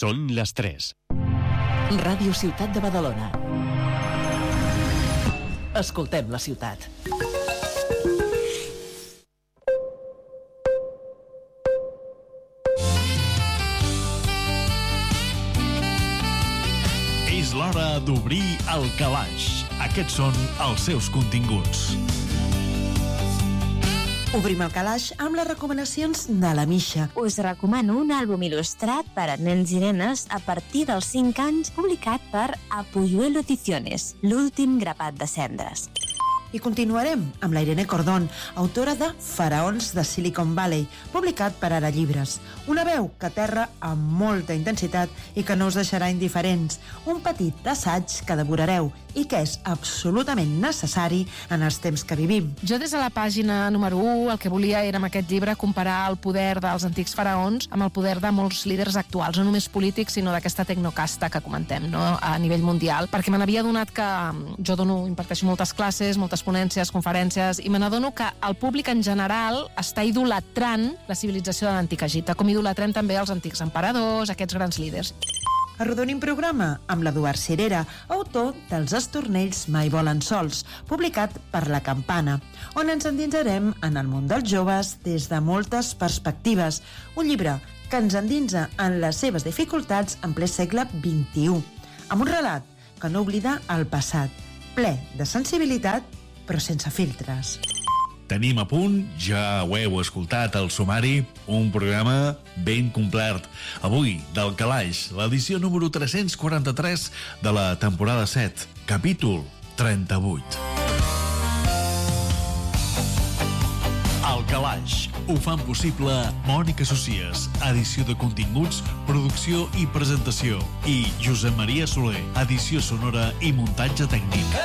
Són les 3. Ràdio Ciutat de Badalona. Escoltem la ciutat. És l'hora d'obrir el calaix. Aquests són els seus continguts. Obrim el calaix amb les recomanacions de la Misha. Us recomano un àlbum il·lustrat per a nens i nenes a partir dels 5 anys publicat per Apuyuelo Ediciones, l'últim grapat de cendres. I continuarem amb la Irene Cordón, autora de Faraons de Silicon Valley, publicat per Ara Llibres. Una veu que aterra amb molta intensitat i que no us deixarà indiferents. Un petit assaig que devorareu i que és absolutament necessari en els temps que vivim. Jo des de la pàgina número 1 el que volia era amb aquest llibre comparar el poder dels antics faraons amb el poder de molts líders actuals, no només polítics sinó d'aquesta tecnocasta que comentem, no? A nivell mundial, perquè me n'havia adonat que jo imparteixo moltes classes, moltes ponències, conferències, i me n'adono que el públic en general està idolatrant la civilització de l'antic Egipte, com idolatrem també els antics emperadors, aquests grans líders. Arrodonim programa amb l'Eduard Cirera, autor dels Estornells mai volen sols, publicat per La Campana, on ens endinsarem en el món dels joves des de moltes perspectives. Un llibre que ens endinsa en les seves dificultats en ple segle XXI, amb un relat que no oblida el passat, ple de sensibilitat però sense filtres. Tenim a punt, ja ho heu escoltat al sumari, un programa ben complert. Avui, del Calaix, l'edició número 343 de la temporada 7, capítol 38. El Calaix ho fan possible Mònica Socies, edició de continguts, producció i presentació, i Josep Maria Soler, edició sonora i muntatge tècnic.